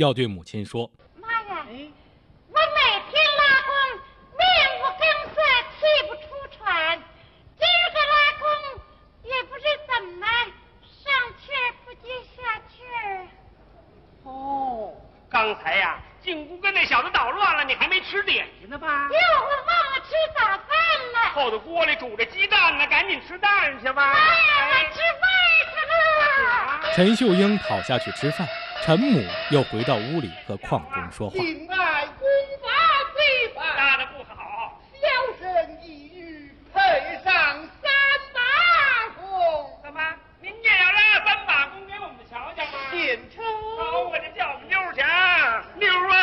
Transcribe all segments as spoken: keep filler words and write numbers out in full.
要对母亲说：“ 妈呀，我每天拉弓，面无更色，气不出喘。今儿个拉弓，也不知怎么上气儿不接下气儿。” 哦，刚才呀、啊，进屋跟那小子捣乱了，你还没吃点心呢吧？ 哟，我忘了吃早饭了。 后头锅里煮着鸡蛋呢，赶紧吃蛋去吧。 妈呀，我吃饭去了。 陈秀英跑下去吃饭，陈母又回到屋里和邝中说话。 敬爱功法最棒， 拉的不好， 小生一语配上三把弓。 怎么？您也要拉三把弓给我们瞧瞧吗？ 献丑。 好，我就叫我们溜儿去啊，溜儿啊！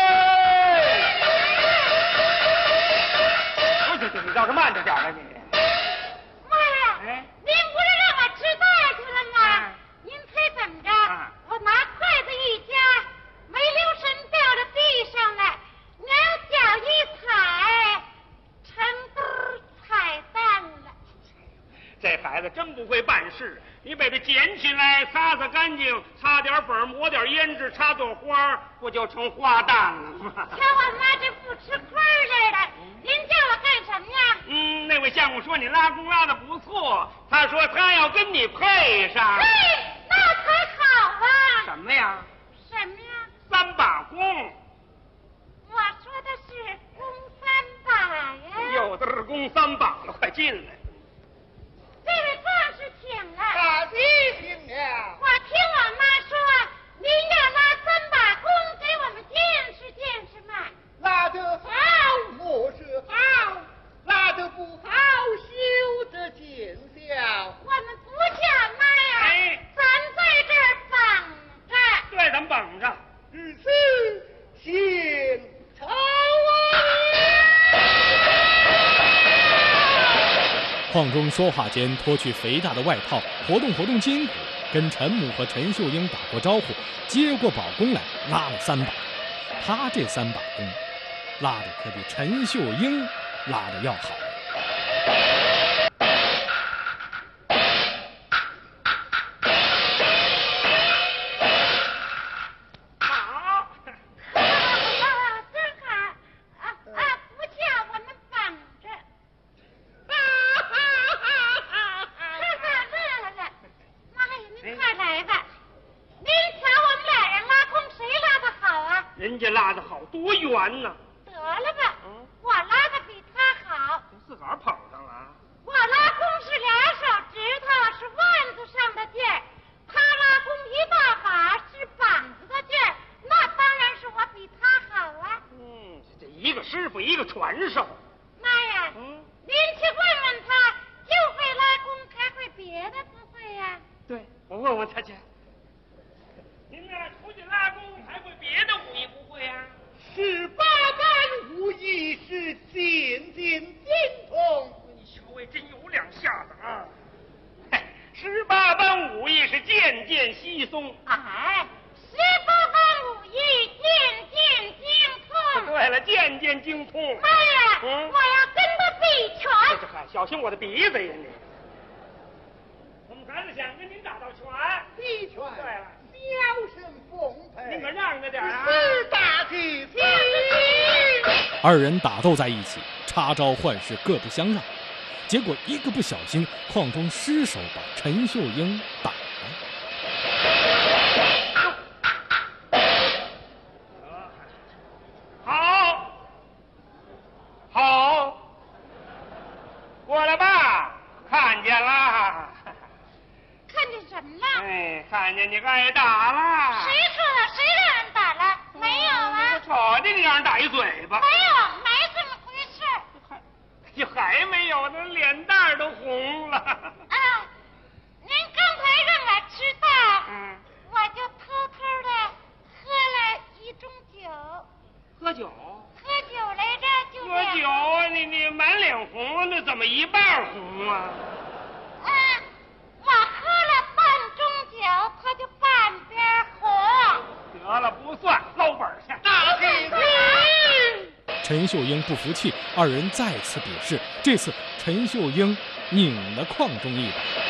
不是，你倒是慢着点吧你。 妈呀！ 哎， 您不是让我吃饭去了吗？ 啊、 您猜怎么着？ 啊、 我拿筷子一夹，没留神掉到地上了，两脚一踩，成堆踩蛋了。 这孩子真不会办事，你把它捡起来，擦擦干净，擦点粉，抹点胭脂，插朵花，不就成花旦了吗？ 瞧我妈这不吃亏似的，您叫我干什么呀？ 嗯，那位相公说你拉弓拉的不错，他说他要跟你配上。 嘿，那才好啊！ 什么呀？ 什么呀？ 三把弓。 我说的是弓三把呀。 有的是弓三把了，快进来。 这位壮士请了。 大弟请了。 我听我妈说，您要拉三把弓给我们见识见识嘛。 拉得好，莫是好；拉得不好，休得见笑。 我们不叫妈呀， 哎， 咱在这儿绑着。 对，咱们绑着。 如此，献丑啊！ 邝中说话间脱去肥大的外套，活动活动筋骨，跟陈母和陈秀英打过招呼，接过宝弓来拉了三把。他这三把弓，拉的可比陈秀英拉的要好。 好， 真好啊啊！不叫我们绑着。哈哈乐了，妈呀，您快来吧！您瞧我们俩人拉弓，谁拉的好啊？ 人家拉的好，多圆呢。 得了吧， 嗯， 我拉的比他好。 自个儿捧上了。 我拉弓是俩手指头，是腕子上的劲儿；他拉弓一大把，是膀子的劲儿。那当然是我比他好啊。 嗯，这一个师傅，一个传授。 妈呀， 嗯， 您去问问他，就会拉弓，还会别的不会呀？ 对，我问问他去。您呢，出去拉弓，还会别的武艺不会呀？ 十八般武艺是渐渐精通。 你小尉真有两下子啊！嘿，十八般武艺是渐渐稀松。 哎，十八般武艺渐渐精通。 对了，渐渐精通。 妈呀， 嗯我要跟他比拳。 这还小心我的鼻子呀你！我们孩子想跟您打道拳。 比拳。 对了， 小生奉陪。 您可让着点啊！ 是大弟子。 二人打斗在一起，插招换式，各不相让。结果一个不小心，邝中失手把陈秀英打了。 好，好，过来吧，看见了。 看见什么了？ 哎，看见你挨打了。 谁说了？谁让人打了？没有啊。 瞅见你让人打一嘴巴。 没有，没这么回事。 还，就还没有呢，脸蛋儿都红了。 啊，您刚才让我知道， 嗯， 我就偷偷的喝了一盅酒。 喝酒？ 喝酒来着，就喝酒啊！你你满脸红，那怎么一半红啊？ 啊，我喝了半盅酒，他就半边红。 得了，不算，捞本去。 大弟子。 陈秀英不服气，二人再次比试。这次陈秀英拧了邝中一把。